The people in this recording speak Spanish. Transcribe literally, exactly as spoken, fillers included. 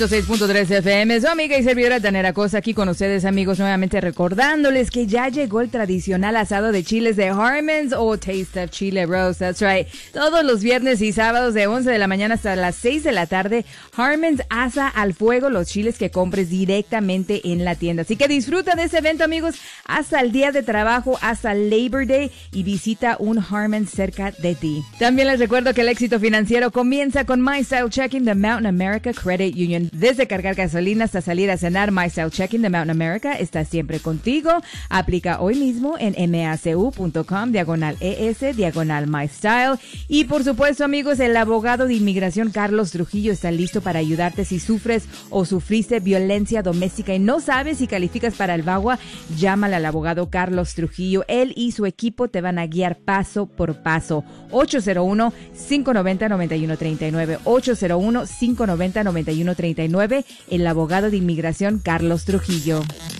seis punto tres F M, su amiga y servidora Tanera Cosa aquí con ustedes, amigos, nuevamente recordándoles que ya llegó el tradicional asado de chiles de Harmons o Taste of Chile Rose, that's right. Todos los viernes y sábados de once de la mañana hasta las seis de la tarde, Harmons asa al fuego los chiles que compres directamente en la tienda. Así que disfruta de ese evento, amigos, hasta el día de trabajo, hasta Labor Day, y visita un Harmons cerca de ti. También les recuerdo que el éxito financiero comienza con My Style Checking de Mountain America Credit Union. Desde cargar gasolina hasta salir a cenar, My Style Checking de Mountain America está siempre contigo. Aplica hoy mismo en macu.com, diagonal ES, diagonal My Style. Y por supuesto, amigos, el abogado de inmigración Carlos Trujillo está listo para ayudarte si sufres o sufriste violencia doméstica y no sabes si calificas para el VAWA. Llámale al abogado Carlos Trujillo. Él y su equipo te van a guiar paso por paso. ocho cero uno, cinco nueve cero, nueve uno tres nueve, ocho cero uno, cinco nueve cero, nueve uno tres nueve, el abogado de inmigración Carlos Trujillo.